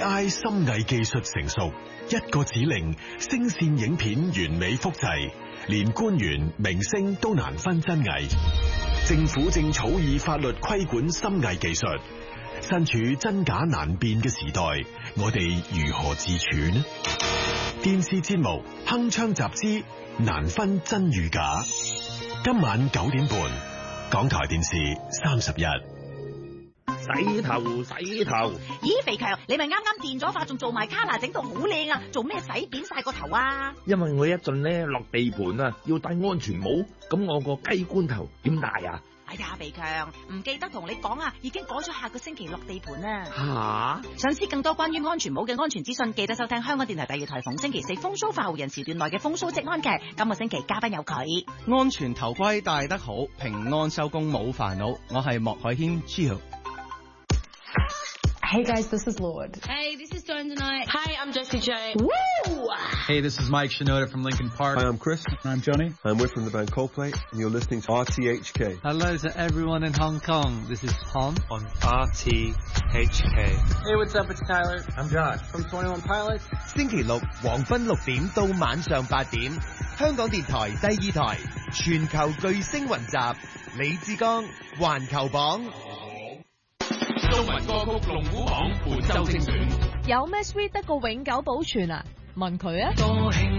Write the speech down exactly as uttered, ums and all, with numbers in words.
I 深偽技術成熟，一個指令，聲線影片完美複製，連官員、明星都難分真偽。政府正草擬法律規管深偽技術，身處真假難辨嘅時代，我哋如何自處呢？電視節目《鏗鏘集之難分真與假》，今晚九點半，港台電視三十一。 洗頭洗頭， 咦，肥強，你咪啱啱電咗髮，仲做埋卡拿，整到好靚啊！做咩洗扁晒個頭啊？ 因為我一陣咧落地盤啊，要戴安全帽，咁我個雞冠頭點戴啊？ 哎呀，肥強，唔記得同你講啊，已經改咗下個星期落地盤啦。 吓！ 想知更多關於安全帽嘅安全資訊，記得收聽香港電台第二台逢星期四風騷發號人時段內嘅風騷職安劇。今個星期嘉賓有佢。 安全頭盔戴得好，平安收工冇煩惱。我係莫海謙 Gio。Hey guys, this is Lord. Hey, this is Dawn tonight. Hi, I'm Jessie J. Woo! Hey, this is Mike Shinoda from Linkin Park. Hi, I'm Chris. I'm Johnny. I'm Whit from the band Coldplay, and you're listening to R T H K. Hello to everyone in Hong Kong. This is Tom on R T H K. Hey, what's up? It's Tyler. I'm Josh from twenty-one Pilots. 星期六黃昏六點到晚上八點，香港電台第二台全球巨星雲集，李志剛環球榜。 中文歌曲龍虎榜本周精選， 有咩 sweet 得過永久保存啊？問佢啊！